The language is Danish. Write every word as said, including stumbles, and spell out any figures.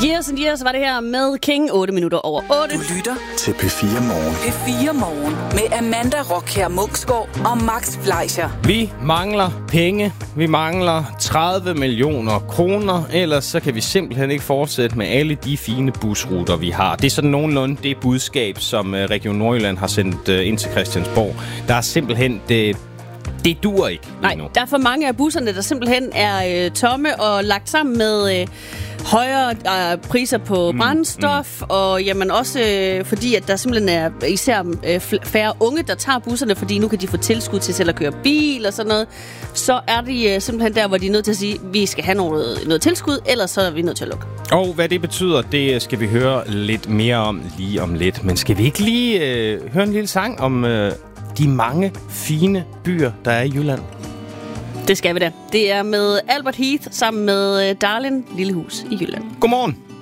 Years and Years var det her med King, otte minutter over otte. Du lytter til P fire Morgen. P fire Morgen med Amanda Rockher Munksgaard og Max Fleischer. Vi mangler penge. Vi mangler tredive millioner kroner. Ellers så kan vi simpelthen ikke fortsætte med alle de fine busruter, vi har. Det er sådan nogenlunde det budskab, som Region Nordjylland har sendt ind til Christiansborg. Der er simpelthen... Det Det dur ikke lige Nej, nu. der er for mange af busserne, der simpelthen er øh, tomme og lagt sammen med øh, højere øh, priser på mm, brændstof, mm. og jamen også øh, fordi, at der simpelthen er især øh, færre unge, der tager busserne, fordi nu kan de få tilskud til selv at køre bil og sådan noget. Så er de øh, simpelthen der, hvor de er nødt til at sige, at vi skal have noget, noget tilskud, ellers så er vi nødt til at lukke. Og hvad det betyder, det skal vi høre lidt mere om lige om lidt. Men skal vi ikke lige øh, høre en lille sang om... Øh de mange fine byer, der er i Jylland? Det skal vi da. Det er med Albert Heath sammen med Darlin Lillehus i Jylland. Godmorgen.